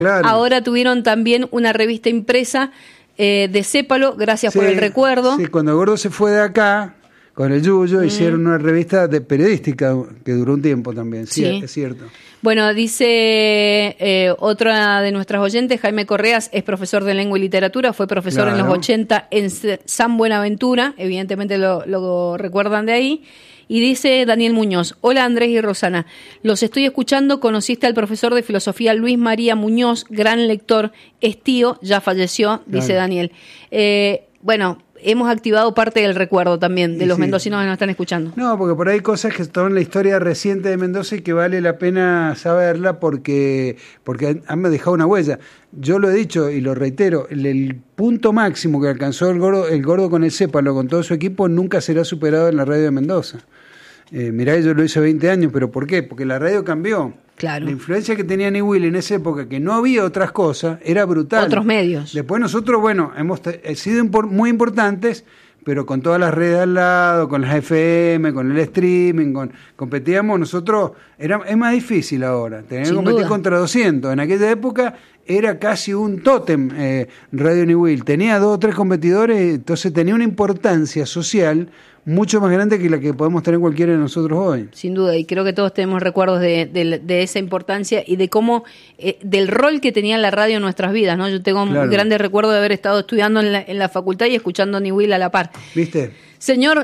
Claro. Ahora tuvieron también una revista impresa de Cépalo, gracias por el recuerdo. Sí, cuando Gordo se fue de acá, con el Yuyo, hicieron una revista periodística que duró un tiempo también, sí. Es cierto. Bueno, dice otra de nuestras oyentes, Jaime Correas, es profesor de lengua y literatura, fue profesor en los 80 en San Buenaventura, evidentemente lo recuerdan de ahí. Y dice Daniel Muñoz, hola Andrés y Rosana, los estoy escuchando, conociste al profesor de filosofía Luis María Muñoz, gran lector, es tío, ya falleció, dice Daniel. Bueno, hemos activado parte del recuerdo también de los mendocinos que nos están escuchando. No, porque por ahí hay cosas que son la historia reciente de Mendoza y que vale la pena saberla porque han dejado una huella. Yo lo he dicho y lo reitero, el punto máximo que alcanzó el Gordo con el Cépalo, con todo su equipo, nunca será superado en la radio de Mendoza. Mirá, yo lo hice 20 años, ¿pero por qué? Porque la radio cambió. Claro. La influencia que tenía Newell en esa época, que no había otras cosas, era brutal. Otros medios. Después nosotros, bueno, hemos sido muy importantes, pero con todas las redes al lado, con las FM, con el streaming, competíamos nosotros. Es más difícil ahora, tener que competir contra 200. En aquella época era casi un tótem Radio Newell. Tenía 2 o 3 competidores, entonces tenía una importancia social mucho más grande que la que podemos tener cualquiera de nosotros hoy. Sin duda, y creo que todos tenemos recuerdos de esa importancia y de cómo, del rol que tenía la radio en nuestras vidas, ¿no? Yo tengo un grande recuerdo de haber estado estudiando en la facultad y escuchando Newell a la par. ¿Viste? Señor,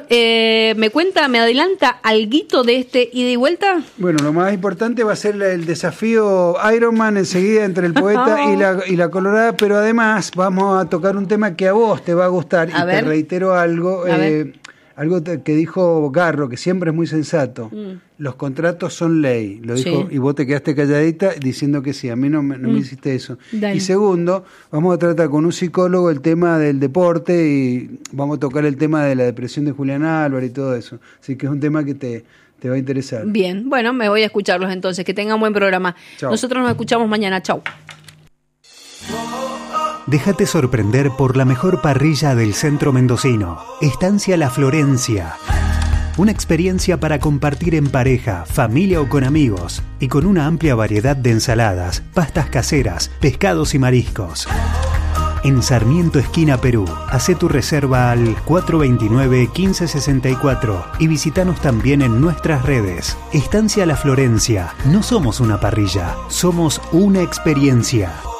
me adelanta alguito de este ida y vuelta. Bueno, lo más importante va a ser el desafío Ironman enseguida entre el poeta y la colorada, pero además vamos a tocar un tema que a vos te va a gustar y te reitero algo. Algo que dijo Garro, que siempre es muy sensato. Los contratos son ley. Lo dijo, y vos te quedaste calladita diciendo que sí. A mí no me hiciste eso. Dale. Y segundo, vamos a tratar con un psicólogo el tema del deporte y vamos a tocar el tema de la depresión de Julián Álvarez y todo eso. Así que es un tema que te va a interesar. Bien, bueno, me voy a escucharlos entonces. Que tengan buen programa. Chau. Nosotros nos escuchamos mañana. Chau. Déjate sorprender por la mejor parrilla del centro mendocino. Estancia La Florencia. Una experiencia para compartir en pareja, familia o con amigos. Y con una amplia variedad de ensaladas, pastas caseras, pescados y mariscos. En Sarmiento, esquina Perú. Hacé tu reserva al 429-1564 y visítanos también en nuestras redes. Estancia La Florencia. No somos una parrilla, somos una experiencia.